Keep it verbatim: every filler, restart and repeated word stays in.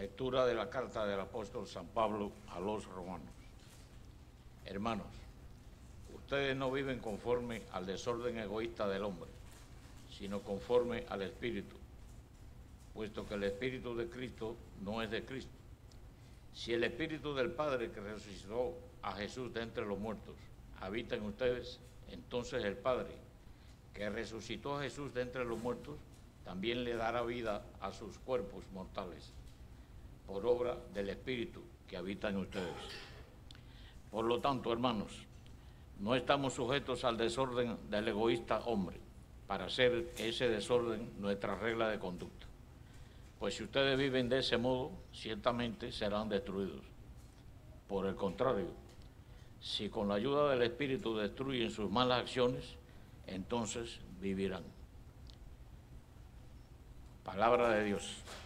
Lectura de la carta del apóstol San Pablo a los romanos. Hermanos, ustedes no viven conforme al desorden egoísta del hombre, sino conforme al Espíritu, puesto que el Espíritu de Cristo no es de Cristo. Si el Espíritu del Padre que resucitó a Jesús de entre los muertos habita en ustedes, entonces el Padre que resucitó a Jesús de entre los muertos también le dará vida a sus cuerpos mortales, por obra del Espíritu que habita en ustedes. Por lo tanto, hermanos, no estamos sujetos al desorden del egoísta hombre, para hacer ese desorden nuestra regla de conducta. Pues si ustedes viven de ese modo, ciertamente serán destruidos. Por el contrario, si con la ayuda del Espíritu destruyen sus malas acciones, entonces vivirán. Palabra de Dios.